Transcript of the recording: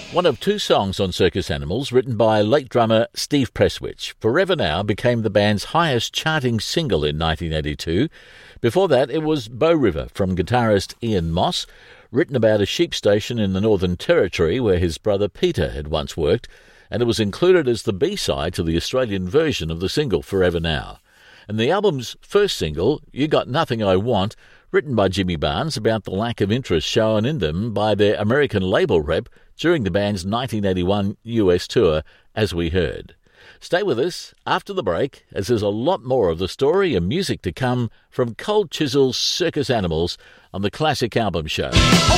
One of two songs on Circus Animals written by late drummer Steve Presswich. Forever Now became the band's highest charting single in 1982. Before that, it was Bow River from guitarist Ian Moss, written about a sheep station in the Northern Territory where his brother Peter had once worked, and it was included as the B-side to the Australian version of the single Forever Now. And the album's first single, You Got Nothing I Want, written by Jimmy Barnes about the lack of interest shown in them by their American label rep during the band's 1981 US tour, as we heard. Stay with us after the break, as there's a lot more of the story and music to come from Cold Chisel's Circus Animals on the Classic Album Show.